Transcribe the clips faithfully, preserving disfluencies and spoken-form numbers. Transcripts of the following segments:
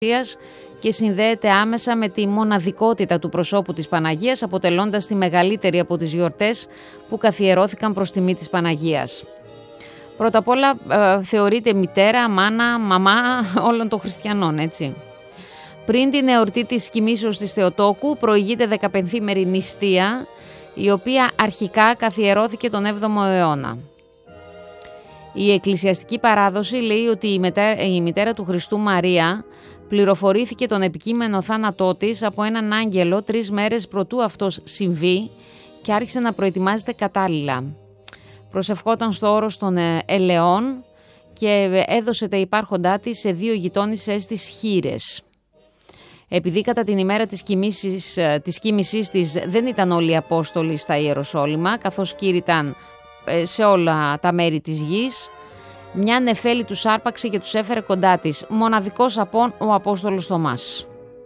και συνδέεται άμεσα με τη μοναδικότητα του προσώπου της Παναγίας, αποτελώντας τη μεγαλύτερη από τις γιορτές που καθιερώθηκαν προς τιμή της Παναγίας. Πρώτα απ' όλα ε, θεωρείται μητέρα, μάνα, μαμά όλων των χριστιανών, έτσι. Πριν την εορτή της κοιμήσεως της Θεοτόκου προηγείται δεκαπενθήμερη νηστεία, η οποία αρχικά καθιερώθηκε τον έβδομο αιώνα. Η εκκλησιαστική παράδοση λέει ότι η μητέρα, η μητέρα του Χριστού Μαρία πληροφορήθηκε τον επικείμενο θάνατό της από έναν άγγελο τρεις μέρες προτού αυτός συμβεί και άρχισε να προετοιμάζεται κατάλληλα. Προσευχόταν στο όρος των ελαιών και έδωσε τα υπάρχοντά της σε δύο γειτόνισσες της Χήρες. Επειδή κατά την ημέρα της κοιμήσης, της κοίμησής της δεν ήταν όλοι οι Απόστολοι στα Ιεροσόλυμα, καθώς κήρυταν σε όλα τα μέρη της γης, μια νεφέλη τους άρπαξε και τους έφερε κοντά της, μοναδικός απόν ο Απόστολος Θωμάς.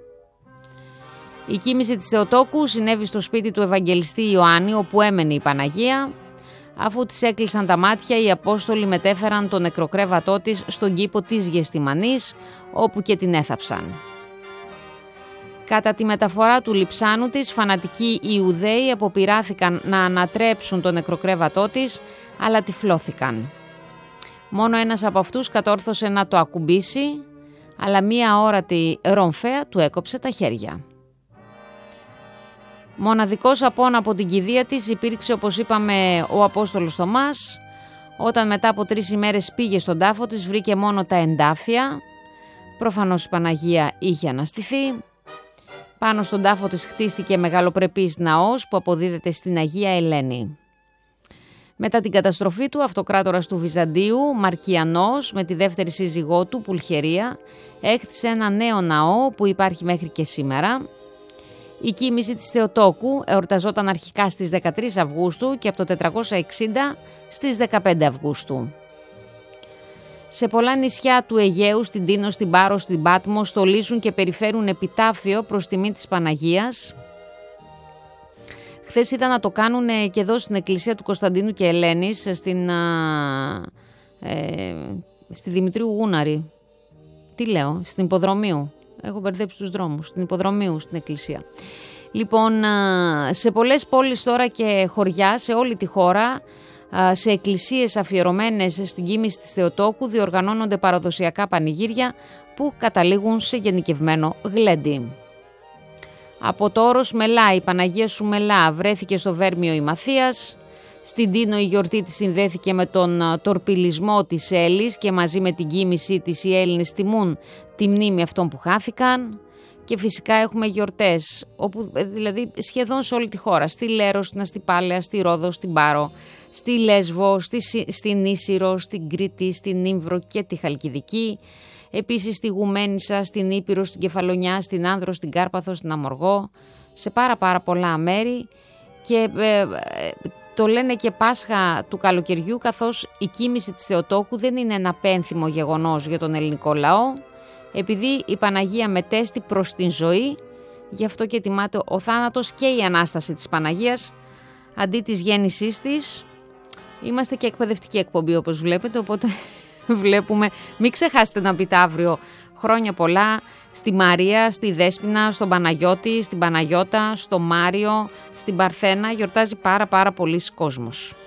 Η κοίμηση της Θεοτόκου συνέβη στο σπίτι του Ευαγγελιστή Ιωάννη, όπου έμενε η Παναγία. Αφού της έκλεισαν τα μάτια, οι Απόστολοι μετέφεραν τον νεκροκρέβατό της στον κήπο της Γεστημανής, όπου και την έθαψαν. Κατά τη μεταφορά του λειψάνου της, φανατικοί Ιουδαίοι αποπειράθηκαν να ανατρέψουν τον νεκροκρέβατό της, αλλά τυφλώθηκαν. Μόνο ένας από αυτούς κατόρθωσε να το ακουμπήσει, αλλά μία όρατη ρομφαία του έκοψε τα χέρια. Μοναδικός απόν από την κηδεία της υπήρξε, όπως είπαμε, ο Απόστολος Θωμάς. Όταν μετά από τρεις ημέρες πήγε στον τάφο της, βρήκε μόνο τα εντάφια. Προφανώς η Παναγία είχε αναστηθεί. Πάνω στον τάφο της χτίστηκε μεγαλοπρεπής ναός που αποδίδεται στην Αγία Ελένη. Μετά την καταστροφή του, αυτοκράτορας του Βυζαντίου, Μαρκιανός, με τη δεύτερη σύζυγό του, Πουλχερία, έκτισε ένα νέο ναό που υπάρχει μέχρι και σήμερα. Η κοίμηση της Θεοτόκου εορταζόταν αρχικά στις δεκατρείς Αυγούστου και από το τετρακόσια εξήντα στις δεκαπέντε Αυγούστου. Σε πολλά νησιά του Αιγαίου, στην Τίνο, στην Πάρο, στην Πάτμο, στολίζουν και περιφέρουν επιτάφιο προς τιμή της Παναγίας. Χθες ήταν να το κάνουν και εδώ στην εκκλησία του Κωνσταντίνου και Ελένης, στην, ε, στη Δημητρίου Γούναρη. Τι λέω, στην Υποδρομίου. Έχω μπερδέψει τους δρόμους. Στην Υποδρομίου, στην εκκλησία. Λοιπόν, σε πολλές πόλεις τώρα και χωριά, σε όλη τη χώρα, σε εκκλησίες αφιερωμένες στην κοίμηση της Θεοτόκου διοργανώνονται παραδοσιακά πανηγύρια που καταλήγουν σε γενικευμένο γλέντι. Από το όρος Μελά, η Παναγία Σου Μελά βρέθηκε στο Βέρμιο η Μαθίας. Στην Τίνο η γιορτή της συνδέθηκε με τον τορπιλισμό της Έλλης και μαζί με την κοίμησή της οι Έλληνες τιμούν τη μνήμη αυτών που χάθηκαν. Και φυσικά έχουμε γιορτές, όπου, δηλαδή σχεδόν σε όλη τη χώρα, στη Λέρο, στην Αστυπάλαια, στη Ρόδο, στην Πάρο, στη Λέσβο, στη, στην Ίσυρο, στην Κρήτη, στην Ήμβρο και τη Χαλκιδική, επίσης στη Γουμένισσα, στην Ήπειρο, στην Κεφαλονιά, στην Άνδρο, στην Κάρπαθο, στην Αμοργό, σε πάρα πάρα πολλά μέρη και ε, το λένε και Πάσχα του καλοκαιριού, καθώς η κοίμηση της Θεοτόκου δεν είναι ένα πένθυμο γεγονός για τον ελληνικό λαό. Επειδή η Παναγία μετέστη προς την ζωή, γι' αυτό και τιμάται ο θάνατος και η Ανάσταση της Παναγίας αντί της γέννησής της. Είμαστε και εκπαιδευτική εκπομπή, όπως βλέπετε, οπότε βλέπουμε, μην ξεχάσετε να πείτε αύριο χρόνια πολλά στη Μαρία, στη Δέσποινα, στον Παναγιώτη, στην Παναγιώτα, στο Μάριο, στην Παρθένα. Γιορτάζει πάρα πάρα πολλής κόσμος.